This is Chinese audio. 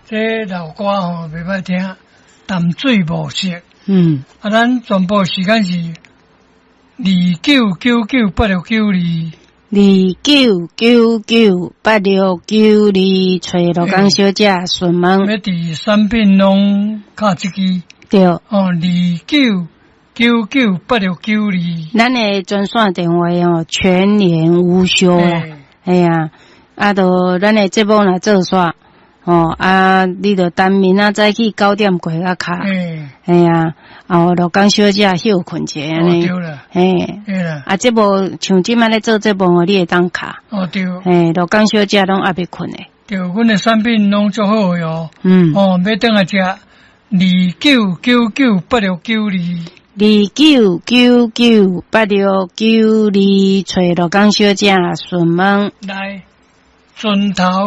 这老歌吼袂歹听，淡水无色。咱全部时间是29998692。 29998692，找罗江小姐询问。 要伫产品拢卡一支。 对。 29998692。 咱的专线电话哦，全年无休啦。哎呀，就咱的节目来做煞。你就等明仔早起9点过啊卡。哎呀，罗江小姐休困者安尼。 对啦。 对啦。节目像即摆咧做节目，你会当卡。 对。 罗江小姐拢还袂困诶。 对，阮的产品拢足好诶哦。要等下食29998692。 29998692，找罗江小姐询问。 来，船头。